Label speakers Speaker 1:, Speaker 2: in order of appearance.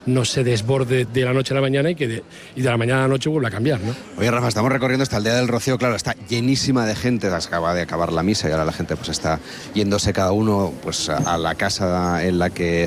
Speaker 1: no se desborde de la noche a la mañana y de la mañana a la noche vuelve a cambiar, ¿no?
Speaker 2: Oye, Rafa, estamos recorriendo esta aldea del Rocío, claro, está llenísima de gente, acaba de acabar la misa y ahora la gente pues está yéndose cada uno pues a la casa en la que